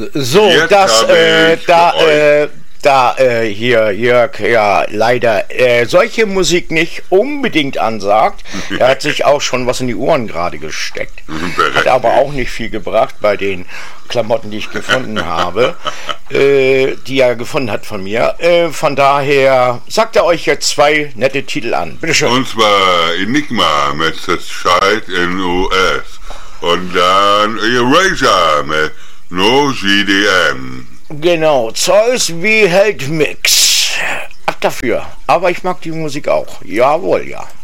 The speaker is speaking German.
So, Jetzt das, habe ich für euch. hier Jörg ja leider solche Musik nicht unbedingt ansagt. Er hat sich auch schon was in die Ohren gerade gesteckt. Hat aber auch nicht viel gebracht bei den Klamotten, die ich gefunden habe, die er gefunden hat von mir. Von daher sagt er euch jetzt zwei nette Titel an. Bitte schön. Und zwar Enigma mit Das Child in US. Und dann Erasure mit No GDM. Genau, Zeus wie Held Mix. Ab dafür. Aber ich mag die Musik auch. Jawohl, ja.